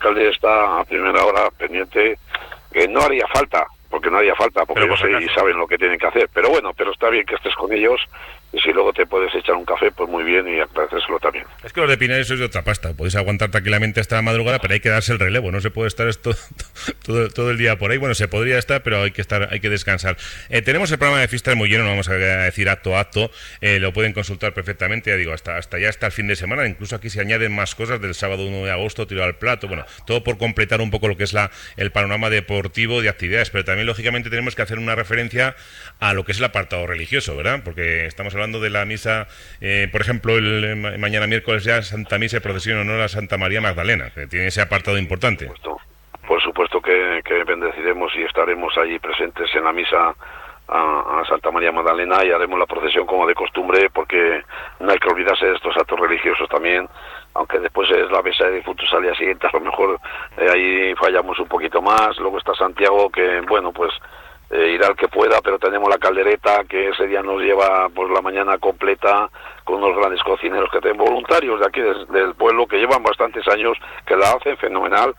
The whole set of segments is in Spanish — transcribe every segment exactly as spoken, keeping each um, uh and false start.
alcalde está a primera hora pendiente, que no haría falta, porque no haría falta, porque ellos sí saben lo que tienen que hacer, pero bueno, pero está bien que estés con ellos, y si luego te puedes echar un café, pues muy bien, y agradecérselo también. Es que los de Pinares sois de otra pasta, podéis aguantar tranquilamente hasta la madrugada, pero hay que darse el relevo, no se puede estar esto todo, todo el día por ahí. Bueno, se podría estar, pero hay que estar, hay que descansar. Eh, tenemos el programa de fiestas muy lleno, no vamos a decir acto a acto, eh, lo pueden consultar perfectamente, ya digo, hasta, hasta ya hasta el fin de semana, incluso aquí se añaden más cosas del sábado uno de agosto, tiro al plato, bueno, todo por completar un poco lo que es la el panorama deportivo de actividades, pero también lógicamente tenemos que hacer una referencia a lo que es el apartado religioso, ¿verdad? Porque estamos hablando de la misa, eh, por ejemplo, el ma- mañana miércoles ya Santa Misa y procesión en honor a Santa María Magdalena, que tiene ese apartado importante. Por supuesto, por supuesto que, que bendeciremos y estaremos allí presentes en la misa a, a Santa María Magdalena, y haremos la procesión como de costumbre, porque no hay que olvidarse de estos actos religiosos también, aunque después es la misa de difuntos al día siguiente, a lo mejor eh, ahí fallamos un poquito más. Luego está Santiago, que bueno, pues Eh, irá el que pueda, pero tenemos la caldereta, que ese día nos lleva pues la mañana completa, con unos grandes cocineros que tenemos, voluntarios de aquí des, del pueblo, que llevan bastantes años, que la hacen fenomenal,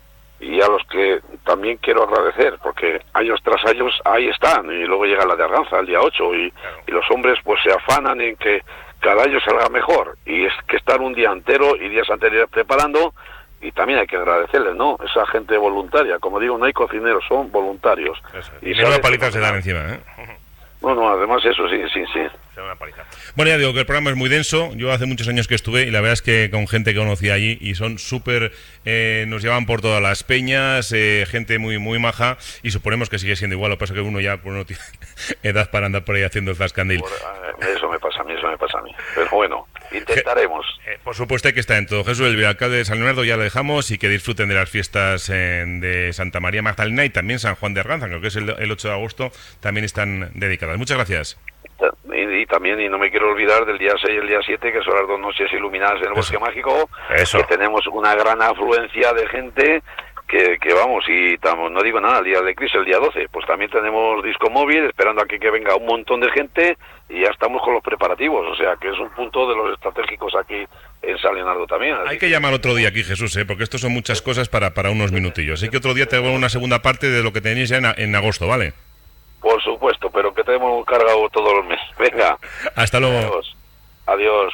y a los que también quiero agradecer, porque años tras años ahí están, y luego llega la de Arganza el día ocho, y, y los hombres pues se afanan en que cada año salga mejor, y es que están un día entero y días anteriores preparando. Y también hay que agradecerles, ¿no? Esa gente voluntaria. Como digo, no hay cocineros, son voluntarios. Eso. Y menuda paliza se dan encima, ¿eh? Bueno, además eso, sí, sí, sí. Una paliza. Bueno, ya digo que el programa es muy denso. Yo hace muchos años que estuve, y la verdad es que con gente que conocí allí, y son súper... Eh, nos llevan por todas las peñas, eh, gente muy muy maja, y suponemos que sigue siendo igual. Lo que pasa es que uno ya pues, no tiene edad para andar por ahí haciendo el zascandil. Por, eso me pasa a mí, eso me pasa a mí. Pero bueno, intentaremos. Eh, por supuesto hay que estar en todo. Jesús, el alcalde de San Leonardo, ya lo dejamos, y que disfruten de las fiestas eh, de Santa María Magdalena, y también San Juan de Arganza, creo que es el, el ocho de agosto, también están dedicadas. Muchas gracias. Y, y también, y no me quiero olvidar del día seis y el día siete, que son las dos noches iluminadas en el Bosque Eso. Mágico, Eso. que tenemos una gran afluencia de gente, que, que vamos, y estamos, no digo nada, el día de Cristo, el día doce, pues también tenemos disco móvil, esperando a que, que venga un montón de gente, y ya estamos con los preparativos, o sea, que es un punto de los estratégicos aquí en San Leonardo también. Hay que llamar otro día aquí, Jesús, ¿eh? Porque esto son muchas cosas para, para unos minutillos. Así que otro día te hago una segunda parte de lo que tenéis ya en, en agosto, ¿vale? Por supuesto, pero que tenemos cargado todos los meses. Venga. Hasta luego. Adiós. Adiós.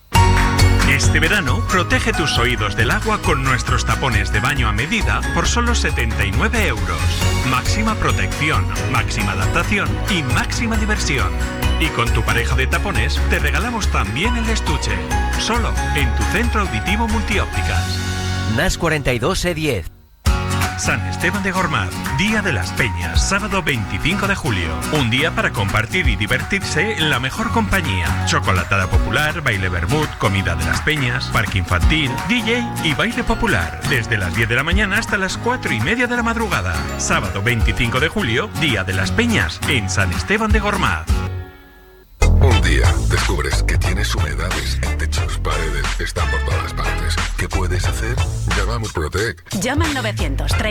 Este verano, protege tus oídos del agua con nuestros tapones de baño a medida por solo setenta y nueve euros. Máxima protección, máxima adaptación y máxima diversión. Y con tu pareja de tapones te regalamos también el estuche. Solo en tu centro auditivo Multiópticas. N A S cuarenta y dos E diez. San Esteban de Gormaz, Día de las Peñas, sábado veinticinco de julio. Un día para compartir y divertirse en la mejor compañía. Chocolatada popular, baile vermut, comida de las peñas, parque infantil, D J y baile popular. Desde las diez de la mañana hasta las cuatro y media de la madrugada. Sábado veinticinco de julio, Día de las Peñas, en San Esteban de Gormaz. Un día descubres que tienes humedades en techos, paredes, están por todas partes. ¿Qué puedes hacer? Llama a Murprotec. Llama al novecientos